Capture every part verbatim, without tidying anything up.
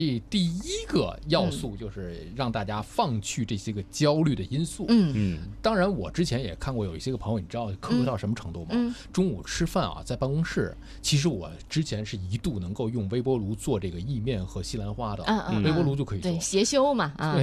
第一个要素就是让大家放弃这些个焦虑的因素。 嗯嗯， 当然我之前也看过有一些个朋友，你知道苛刻到什么程度吗？嗯、中午吃饭啊，在办公室，其实我之前是一度能够用微波炉做这个意面和西兰花的，嗯嗯、微波炉就可以做。 对，邪修嘛啊。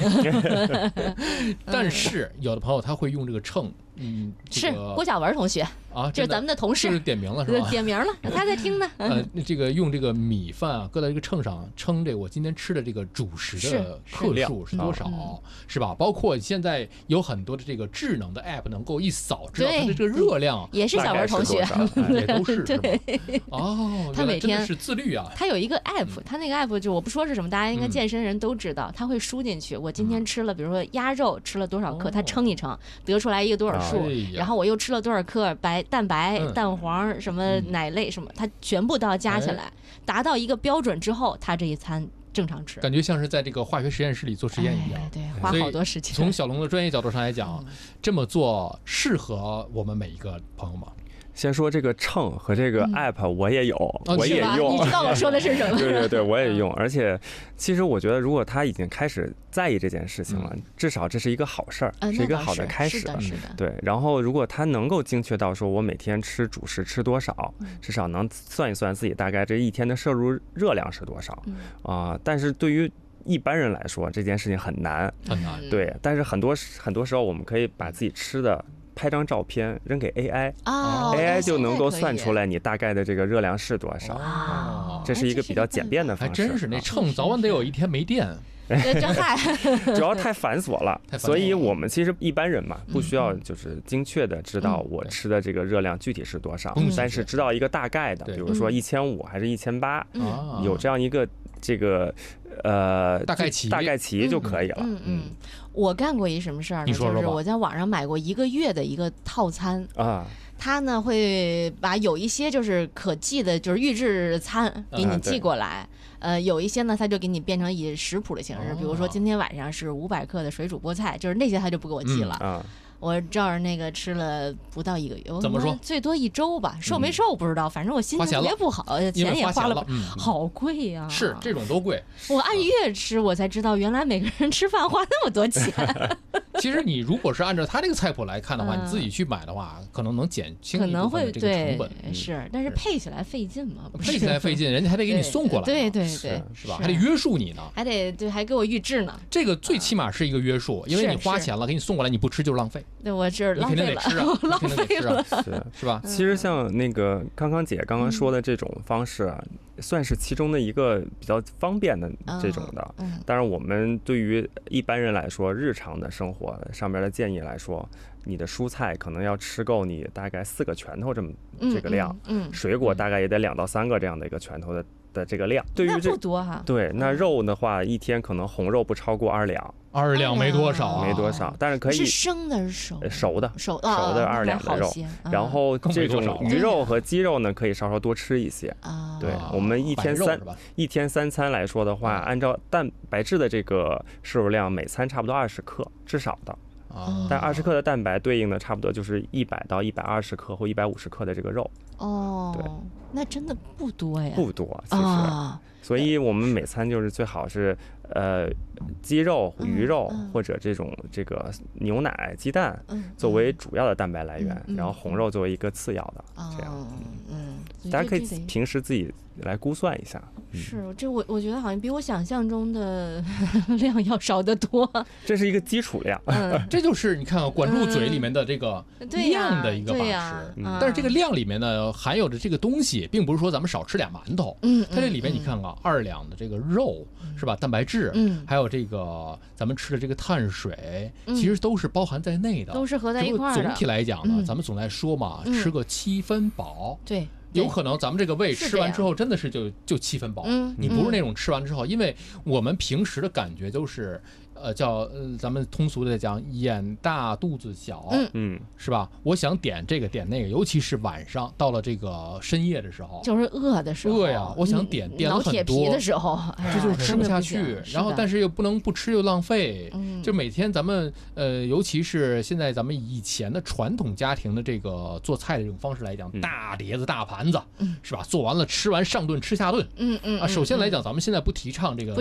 但是有的朋友他会用这个秤。嗯， 这个、是郭晓文同学啊， 这是咱们的同事， 就是点名了是吧？ 点名了，他在听呢。 呃，这个用这个米饭啊，搁在这个秤上称这个我今天吃的这个主食的克数是多少，是, 是吧？包括现在有很多的这个智能的 app 能够一扫知道它的这个热量， 也是小文同学， 也都是对。 哦， 他每天是自律啊。 他有一个 app， 他那个 app 就我不说是什么，大家应该健身人都知道，他会输进去我今天吃了，比如说鸭肉吃了多少克，他称一称，得出来一个多少数，然后我又吃了多少克白蛋白、蛋黄、什么奶类什么，它全部都要加起来，达到一个标准之后，他这一餐正常吃。 感觉像是在这个化学实验室里做实验一样， 对，花好多时间。 从小龙的专业角度上来讲，这么做适合我们每一个朋友吗？ 先说这个秤和这个 app 我也有，嗯、我也用。 你知道我说的是什么？ 对对对，我也用。而且，其实我觉得，如果他已经开始在意这件事情了，嗯、至少这是一个好事儿， 嗯、 是一个好的开始。 是的，是的。 对，然后如果他能够精确到说我每天吃主食吃多少，嗯、至少能算一算自己大概这一天的摄入热量是多少啊、嗯呃。但是对于一般人来说，这件事情很难， 很难。 对，但是很多很多时候，我们可以把自己吃的拍张照片扔给 A I， 哦 A I 就能够算出来你大概的这个热量是多少。 哦， 这是一个比较简便的方式。 还真是，那秤早晚得有一天没电。 真害， 主要太繁琐了，所以我们其实一般人嘛，不需要就是精确的知道我吃的这个热量具体是多少，嗯、但是知道一个大概的，比如说一千五还是一千八，有这样一个这个呃大概齐大概齐就可以了。 嗯 嗯, 嗯，我干过一什么事儿呢？就是我在网上买过一个月的一个套餐啊。他呢会把有一些就是可寄的，就是预制餐给你寄过来，呃，有一些呢他就给你变成以食谱的形式，比如说今天晚上是五百克的水煮菠菜，就是那些他就不给我寄了。嗯啊我照着那个吃了不到一个月， 怎么说？ 最多一周吧，瘦没瘦不知道，反正我心情特别不好，钱也花了，好贵呀！ 是这种都贵。 我按月吃，我才知道原来每个人吃饭花那么多钱。 其实你如果是按照他这个菜谱来看的话，你自己去买的话，可能能减轻一部分的这个成本。 是，但是配起来费劲嘛？ 配起来费劲，人家还得给你送过来， 对对对， 是吧？还得约束你呢， 还得对，还给我预制呢。 这个最起码是一个约束，因为你花钱了，给你送过来，你不吃就是浪费。 对，我是浪费了， 浪费了， 是是吧？ 其实像那个康康姐刚刚说的这种方式啊，算是其中的一个比较方便的这种的。当然，我们对于一般人来说，日常的生活上面的建议来说，你的蔬菜可能要吃够你大概四个拳头这么这个量，嗯，水果大概也得两到三个这样的一个拳头的。的这个量，对于这不多哈。 对，那肉的话，一天可能红肉不超过二两， 二两没多少， 没多少，但是可以是生的，是熟熟的， 熟熟的二两的肉。然后这种鱼肉和鸡肉呢，可以稍稍多吃一些啊。对，我们一天三一天三餐来说的话，按照蛋白质的这个摄入量，每餐差不多二十克，至少的。但二十克的蛋白对应的差不多就是一百到一百二十克或一百五十克的这个肉。 哦，对，那真的不多呀， 不多，其实。啊、所以我们每餐就是最好是呃鸡肉、鱼肉、嗯嗯、或者这种这个牛奶、鸡蛋作为主要的蛋白来源，嗯嗯、然后红肉作为一个次要的，嗯、这样。嗯，嗯大家可以平时自己来估算一下。 是，这我我觉得好像比我想象中的量要少得多。 这是一个基础量， 嗯、这就是你看管住嘴里面的这个量的一个把持。嗯嗯、但是这个量里面呢，含有的这个东西，并不是说咱们少吃俩馒头。嗯，它这里面你看啊，二两的这个肉是吧，蛋白质，嗯，还有这个咱们吃的这个碳水，其实都是包含在内的， 都是合在一块儿的。 总体来讲呢，咱们总在说嘛，吃个七分饱。 对。 有可能咱们这个胃吃完之后真的是就就七分饱，嗯，你不是那种吃完之后，因为我们平时的感觉都是，呃，叫呃咱们通俗的讲眼大肚子小，嗯，是吧？我想点这个点那个，尤其是晚上到了这个深夜的时候， 就是饿的时候， 饿呀，我想点点了很多， 脑铁皮的时候， 这就是吃不下去，然后但是又不能不吃又浪费，就每天咱们呃，尤其是现在咱们以前的传统家庭的这个做菜的这种方式来讲，大碟子大盘。子是吧？做完了吃完上顿吃下顿，嗯嗯啊。首先来讲，咱们现在不提倡这个